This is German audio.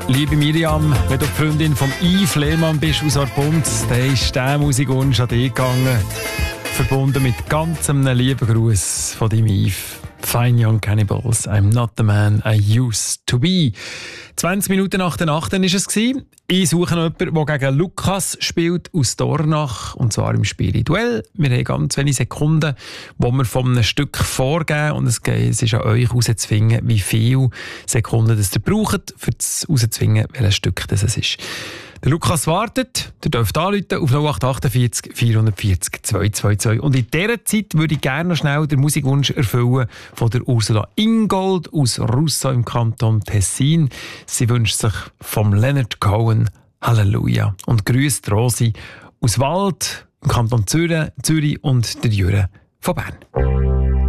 Liebe Miriam, wenn du die Freundin vom Yves Lehmann bist aus Orpund, dann ist dieser Musikwunsch an dich gegangen. Verbunden mit ganz einem lieben Gruß von deinem Yves. Fine Young Cannibals, I'm not the man I used to be. 20 Minuten nach der Nacht war es. Ich suche noch jemanden, der gegen Lukas spielt aus Dornach, und zwar im Spiel Duell. Wir haben ganz wenige Sekunden, die wir von einem Stück vorgeben, und es ist an euch herauszufinden, wie viele Sekunden das ihr braucht, um herauszufinden, welches Stück das ist. Der Lukas wartet, ihr dürft anrufen auf 0848 440 222. Und in dieser Zeit würde ich gerne noch schnell den Musikwunsch erfüllen von der Ursula Ingold aus Russa im Kanton Tessin. Sie wünscht sich vom Leonard Cohen Halleluja und grüßt Rosi aus Wald im Kanton Zürich und der Jürgen von Bern.